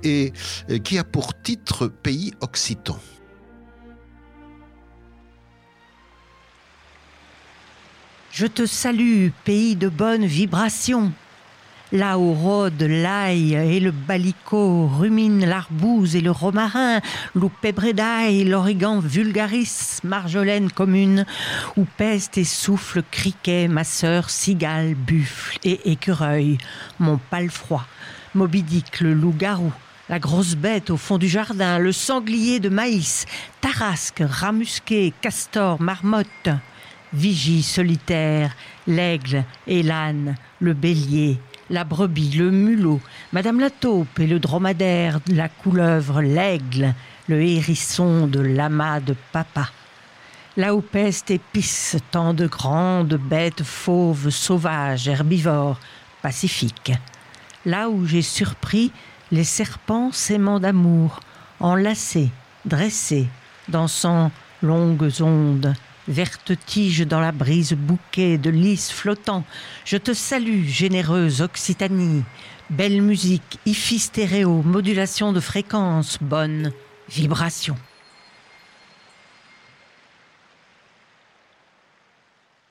et qui a pour titre Pays occitan. Je te salue, pays de bonne vibration. Là où rôde l'ail et le balico, rumine l'arbouze et le romarin, l'oupébrédaille, l'origan vulgaris, marjolaine commune, où peste et souffle criquet, ma sœur, cigale, buffle et écureuil, mon palefroid, Moby Dick, le loup-garou, la grosse bête au fond du jardin, le sanglier de maïs, tarasque, ramusqué, castor, marmotte, vigie solitaire, l'aigle et l'âne, le bélier, la brebis, le mulot, Madame la taupe et le dromadaire, la couleuvre, l'aigle, le hérisson de l'amas de papa. Là où peste et pisse tant de grandes bêtes fauves, sauvages, herbivores, pacifiques. Là où j'ai surpris les serpents s'aimant d'amour, enlacés, dressés, dansant longues ondes, verte tige dans la brise bouquet de lys flottants. Je te salue, généreuse Occitanie. Belle musique, hi-fi stéréo, modulation de fréquence, bonne vibration.